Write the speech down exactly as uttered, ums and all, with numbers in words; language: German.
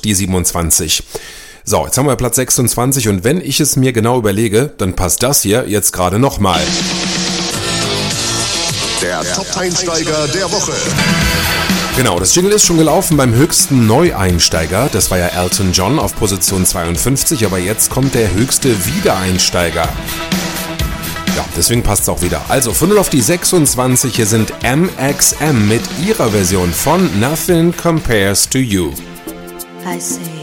und die siebenundzwanzig. So, jetzt haben wir Platz sechsundzwanzig und wenn ich es mir genau überlege, dann passt das hier jetzt gerade nochmal. Der Top-Einsteiger der Woche. Genau, das Jingle ist schon gelaufen beim höchsten Neueinsteiger. Das war ja Elton John auf Position zweiundfünfzig, aber jetzt kommt der höchste Wiedereinsteiger. Ja, deswegen passt es auch wieder. Also von null auf die sechsundzwanzig, hier sind M X M mit ihrer Version von Nothing Compares to You. I see